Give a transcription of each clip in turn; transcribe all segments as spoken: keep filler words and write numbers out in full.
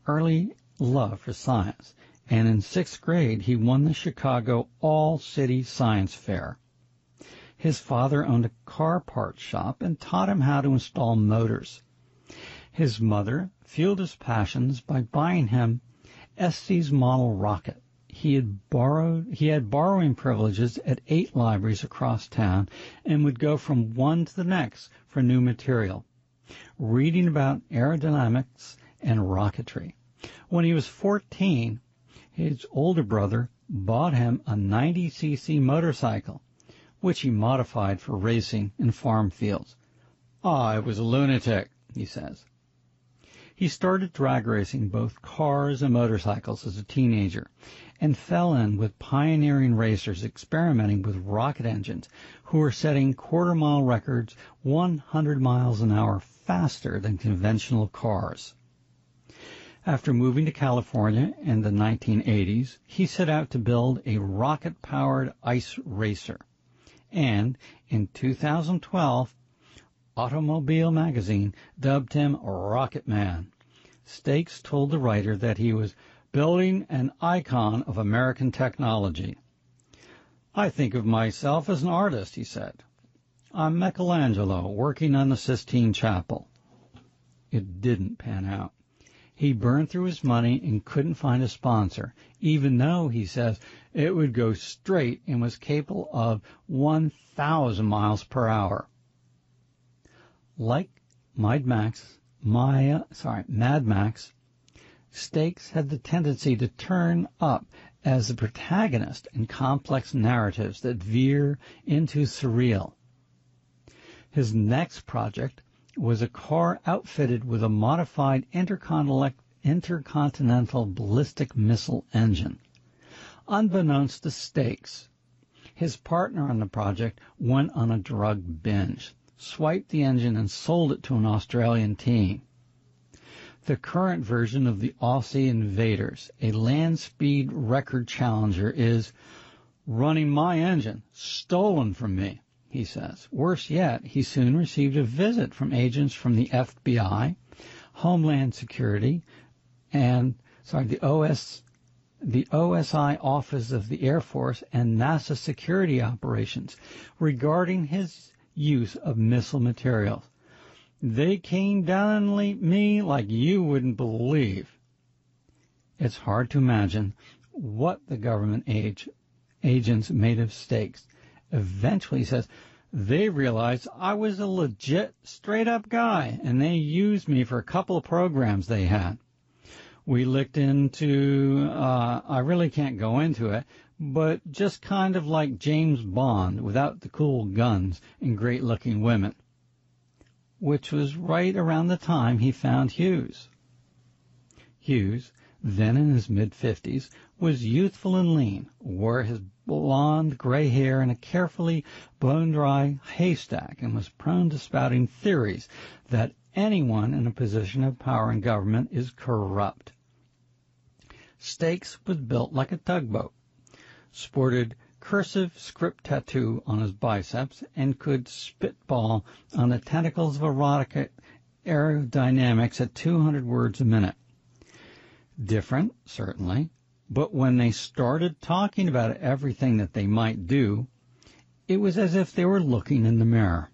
early love for science, and in sixth grade he won the Chicago All-City Science Fair. His father owned a car parts shop and taught him how to install motors. His mother fueled his passions by buying him Estes model rocket. He had borrowed, he had borrowing privileges at eight libraries across town and would go from one to the next for new material, reading about aerodynamics and rocketry. When he was fourteen, his older brother bought him a ninety c c motorcycle, which he modified for racing in farm fields. I was a lunatic, he says. He started drag racing both cars and motorcycles as a teenager and fell in with pioneering racers experimenting with rocket engines who were setting quarter-mile records one hundred miles an hour faster than conventional cars. After moving to California in the nineteen eighties, he set out to build a rocket-powered ice racer. And in two thousand twelve, Automobile magazine dubbed him Rocket Man. Stakes told the writer that he was building an icon of American technology. I think of myself as an artist, he said. I'm Michelangelo working on the Sistine Chapel. It didn't pan out. He burned through his money and couldn't find a sponsor, even though, he says, it would go straight and was capable of one thousand miles per hour. Like Mad Max, Maya, sorry, Mad Max, Stakes had the tendency to turn up as the protagonist in complex narratives that veer into surreal. His next project was a car outfitted with a modified intercontinental ballistic missile engine. Unbeknownst to Stakes, his partner on the project went on a drug binge, swiped the engine and sold it to an Australian team. The current version of the Aussie Invaders, a land speed record challenger, is running my engine, stolen from me, he says. Worse yet, he soon received a visit from agents from the F B I, Homeland Security, and, sorry, the O S, the O S I Office of the Air Force and NASA security operations regarding his use of missile materials. They came down on me like you wouldn't believe. It's hard to imagine what the government age, agents made of Stakes. Eventually, he says, they realized I was a legit, straight-up guy, and they used me for a couple of programs they had. We looked into, uh, I really can't go into it, but just kind of like James Bond without the cool guns and great-looking women, which was right around the time he found Hughes. Hughes, then in his mid-fifties, was youthful and lean, wore his blonde gray hair in a carefully bone-dry haystack, and was prone to spouting theories that anyone in a position of power in government is corrupt. Stakes was built like a tugboat, sported cursive script tattoo on his biceps, and could spitball on the tentacles of erotica aerodynamics at two hundred words a minute. Different, certainly, but when they started talking about everything that they might do, it was as if they were looking in the mirror.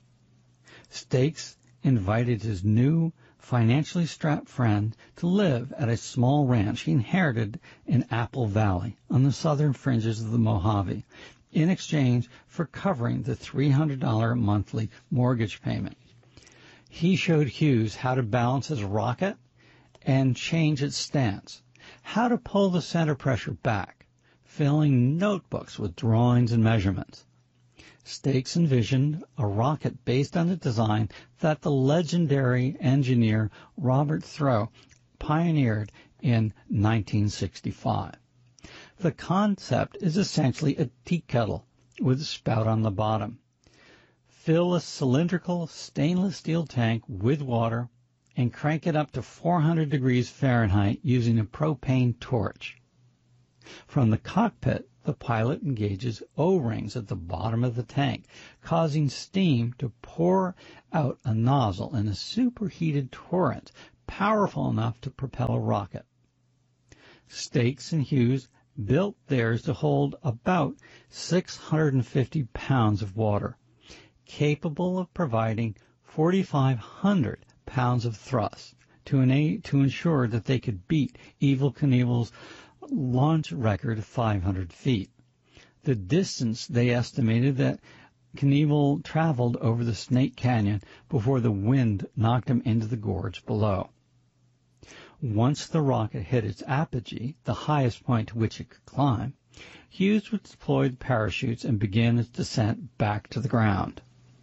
Stakes invited his new, financially strapped friend to live at a small ranch he inherited in Apple Valley on the southern fringes of the Mojave in exchange for covering the three hundred dollars monthly mortgage payment. He showed Hughes how to balance his rocket and change its stance, how to pull the center pressure back, filling notebooks with drawings and measurements. Stakes envisioned a rocket based on the design that the legendary engineer Robert Throw pioneered in nineteen sixty-five. The concept is essentially a tea kettle with a spout on the bottom. Fill a cylindrical stainless steel tank with water and crank it up to four hundred degrees Fahrenheit using a propane torch. From the cockpit, the pilot engages O-rings at the bottom of the tank, causing steam to pour out a nozzle in a superheated torrent powerful enough to propel a rocket. Stakes and Hughes built theirs to hold about six hundred fifty pounds of water, capable of providing forty-five hundred pounds of thrust to, ena- to ensure that they could beat Evel Knievel's launch record of five hundred feet. The distance they estimated that Knievel traveled over the Snake Canyon before the wind knocked him into the gorge below. Once the rocket hit its apogee, the highest point to which it could climb, Hughes would deploy the parachutes and begin its descent back to the ground.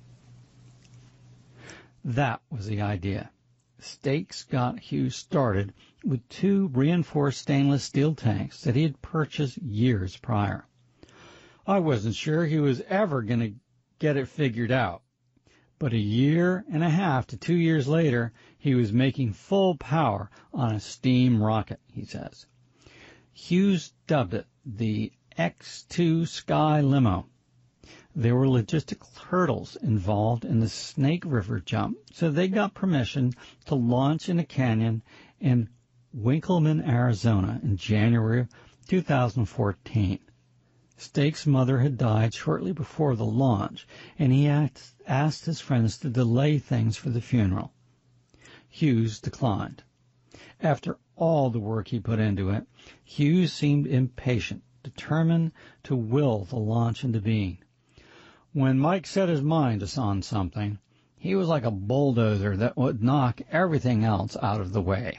That was the idea. Stakes got Hughes started with two reinforced stainless steel tanks that he had purchased years prior. I wasn't sure he was ever going to get it figured out, but a year and a half to two years later, he was making full power on a steam rocket, he says. Hughes dubbed it the X two Sky Limo. There were logistical hurdles involved in the Snake River jump, so they got permission to launch in a canyon in Winkleman, Arizona in January of two thousand fourteen. Stakes' mother had died shortly before the launch, and he asked his friends to delay things for the funeral. Hughes declined. After all the work he put into it, Hughes seemed impatient, determined to will the launch into being. When Mike set his mind on something, he was like a bulldozer that would knock everything else out of the way.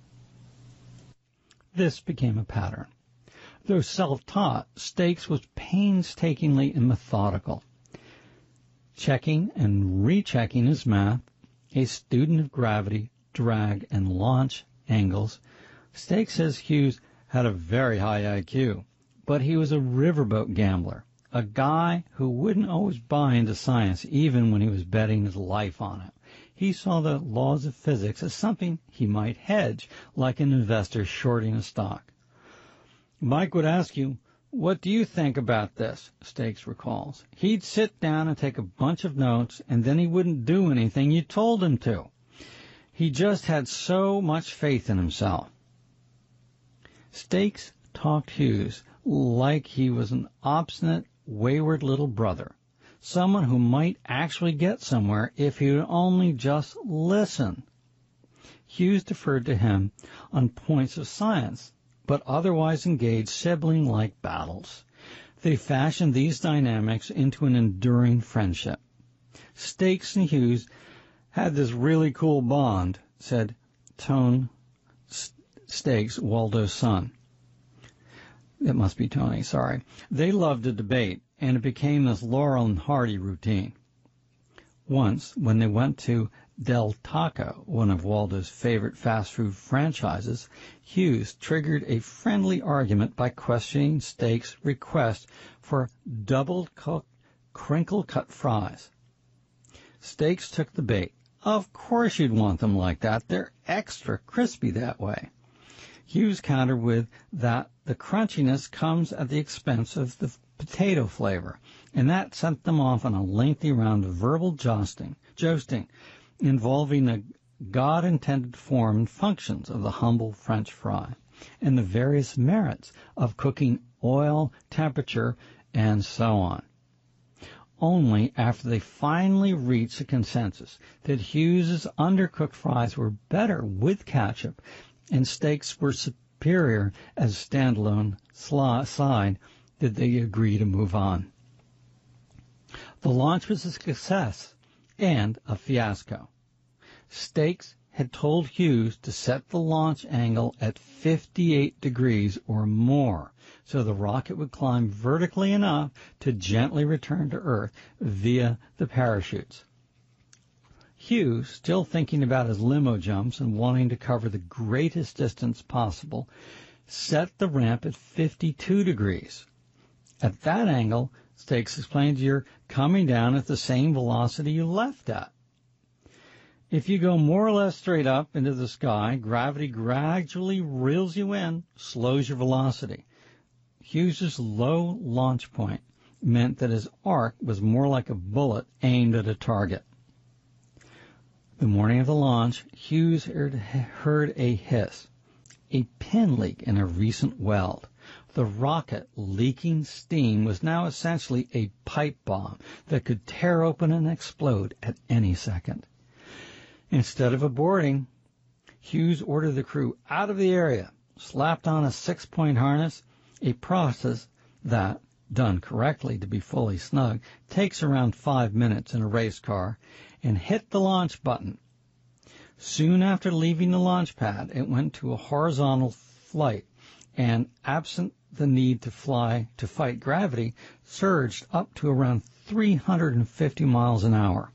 This became a pattern. Though self-taught, Stakes was painstakingly and methodical, checking and rechecking his math, a student of gravity, drag, and launch angles. Stakes says Hughes had a very high I Q, but he was a riverboat gambler, a guy who wouldn't always buy into science even when he was betting his life on it. He saw the laws of physics as something he might hedge, like an investor shorting a stock. Mike would ask you, what do you think about this? Stakes recalls. He'd sit down and take a bunch of notes, and then he wouldn't do anything you told him to. He just had so much faith in himself. Stakes talked Hughes like he was an obstinate, wayward little brother, someone who might actually get somewhere if he would only just listen. Hughes deferred to him on points of science, but otherwise engaged sibling-like battles. They fashioned these dynamics into an enduring friendship. Stakes and Hughes had this really cool bond, said Tone Stakes, Waldo's son. It must be Tony, sorry. They loved to debate, and it became this Laurel and Hardy routine. Once, when they went to Del Taco, one of Waldo's favorite fast food franchises, Hughes triggered a friendly argument by questioning Stakes' request for double-cooked, crinkle-cut fries. Stakes took the bait. Of course you'd want them like that. They're extra crispy that way. Hughes countered with that the crunchiness comes at the expense of the potato flavor, and that sent them off on a lengthy round of verbal jousting, jousting, involving the God-intended form and functions of the humble French fry, and the various merits of cooking, oil, temperature, and so on. Only after they finally reached a consensus that Hughes's undercooked fries were better with ketchup and Stakes were superior as a standalone side did they agree to move on. The launch was a success and a fiasco. Stakes had told Hughes to set the launch angle at fifty-eight degrees or more so the rocket would climb vertically enough to gently return to Earth via the parachutes. Hughes, still thinking about his limo jumps and wanting to cover the greatest distance possible, set the ramp at fifty-two degrees. At that angle, Stakes explains, you're coming down at the same velocity you left at. If you go more or less straight up into the sky, gravity gradually reels you in, slows your velocity. Hughes's low launch point meant that his arc was more like a bullet aimed at a target. The morning of the launch, Hughes heard, heard a hiss, a pin leak in a recent weld. The rocket, leaking steam, was now essentially a pipe bomb that could tear open and explode at any second. Instead of aborting, Hughes ordered the crew out of the area, slapped on a six-point harness, a process that, done correctly to be fully snug, takes around five minutes in a race car, and hit the launch button. Soon after leaving the launch pad, it went to a horizontal flight, and, absent the need to fly to fight gravity, surged up to around three hundred fifty miles an hour.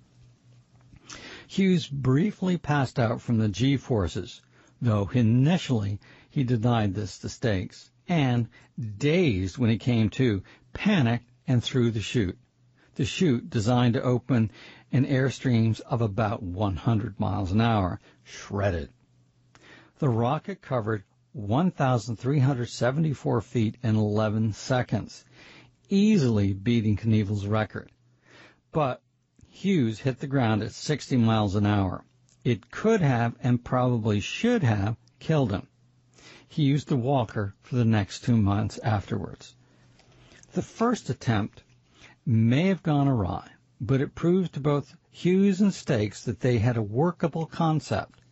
Hughes briefly passed out from the G-forces, though initially he denied this to Stakes, and, dazed when he came to, panicked and threw the chute. The chute, designed to open in airstreams of about one hundred miles an hour, shredded. The rocket covered one thousand three hundred seventy-four feet in eleven seconds, easily beating Knievel's record. But Hughes hit the ground at sixty miles an hour. It could have, and probably should have, killed him. He used the walker for the next two months afterwards. The first attempt may have gone awry, but it proved to both Hughes and Stakes that they had a workable concept.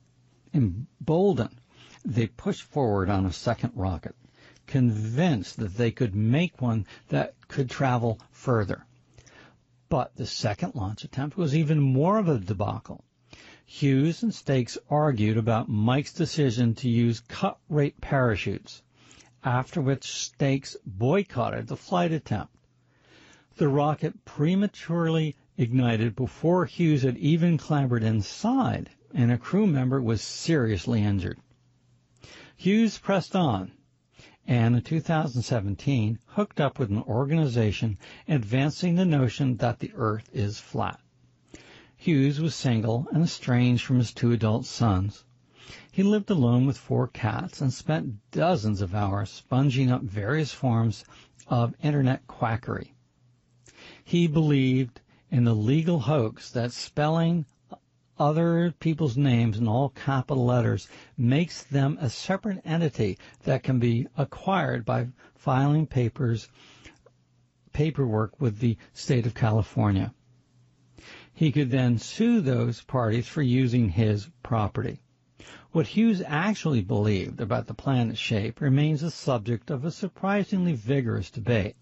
Emboldened, they pushed forward on a second rocket, convinced that they could make one that could travel further. But the second launch attempt was even more of a debacle. Hughes and Stakes argued about Mike's decision to use cut-rate parachutes, after which Stakes boycotted the flight attempt. The rocket prematurely ignited before Hughes had even clambered inside, and a crew member was seriously injured. Hughes pressed on, and in two thousand seventeen hooked up with an organization advancing the notion that the Earth is flat. Hughes was single and estranged from his two adult sons. He lived alone with four cats and spent dozens of hours sponging up various forms of internet quackery. He believed in the legal hoax that spelling other people's names in all capital letters makes them a separate entity that can be acquired by filing papers, paperwork with the state of California. He could then sue those parties for using his property. What Hughes actually believed about the planet's shape remains the subject of a surprisingly vigorous debate.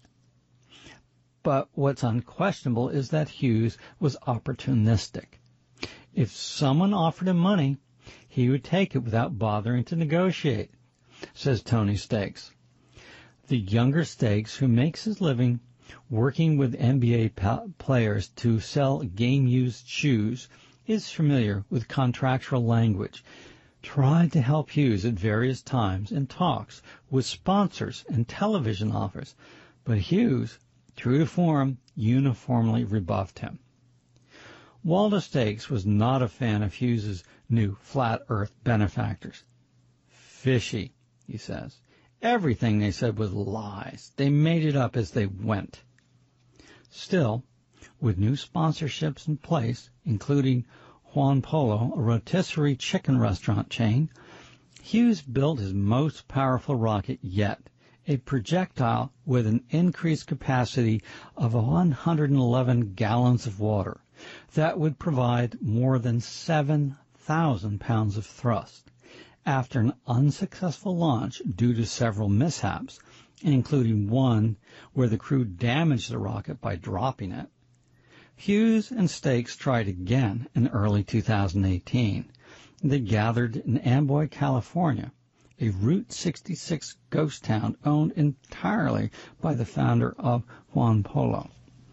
But what's unquestionable is that Hughes was opportunistic. If someone offered him money, he would take it without bothering to negotiate, says Tony Stakes. The younger Stakes, who makes his living working with N B A players to sell game-used shoes, is familiar with contractual language, tried to help Hughes at various times in talks with sponsors and television offers, but Hughes, true to form, uniformly rebuffed him. Waldo Stakes was not a fan of Hughes's new flat earth benefactors. Fishy, he says. Everything they said was lies. They made it up as they went. Still, with new sponsorships in place, including Juan Polo, a rotisserie chicken restaurant chain, Hughes built his most powerful rocket yet, a projectile with an increased capacity of one hundred eleven gallons of water that would provide more than seven thousand pounds of thrust. After an unsuccessful launch due to several mishaps, including one where the crew damaged the rocket by dropping it, Hughes and Stakes tried again in early two thousand eighteen. They gathered in Amboy, California, a Route sixty-six ghost town owned entirely by the founder of Juan Polo.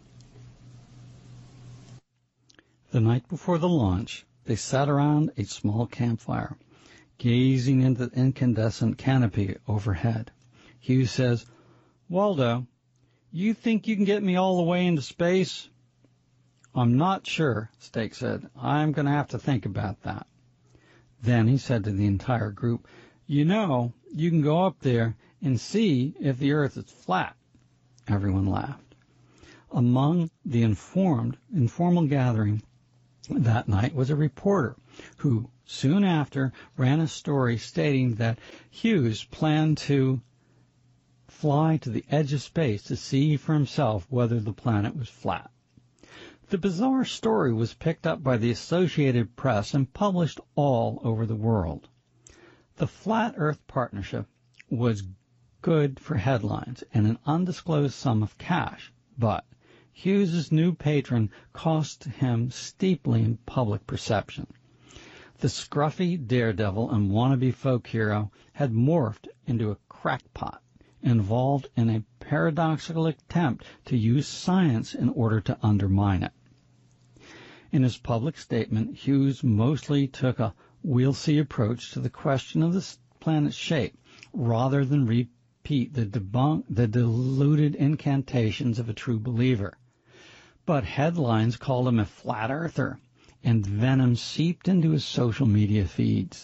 The night before the launch, they sat around a small campfire, gazing into the incandescent canopy overhead. Hughes says, "Waldo, you think you can get me all the way into space?" "I'm not sure," Stakes said. "I'm going to have to think about that." Then he said to the entire group, "You know, you can go up there and see if the Earth is flat." Everyone laughed. Among the informed, informal gathering that night was a reporter who soon after ran a story stating that Hughes planned to fly to the edge of space to see for himself whether the planet was flat. The bizarre story was picked up by the Associated Press and published all over the world. The Flat Earth Partnership was good for headlines and an undisclosed sum of cash, but Hughes' new patron cost him steeply in public perception. The scruffy daredevil and wannabe folk hero had morphed into a crackpot, involved in a paradoxical attempt to use science in order to undermine it. In his public statement, Hughes mostly took a we'll-see approach to the question of the planet's shape, rather than repeat the, debunk, the deluded incantations of a true believer. But headlines called him a flat earther, and venom seeped into his social media feeds.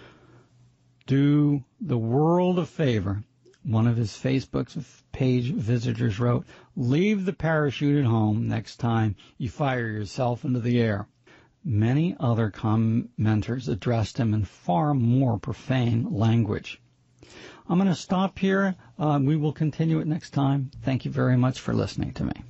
Do the world a favor, one of his Facebook page visitors wrote, leave the parachute at home next time you fire yourself into the air. Many other commenters addressed him in far more profane language. I'm going to stop here. Uh, we will continue it next time. Thank you very much for listening to me.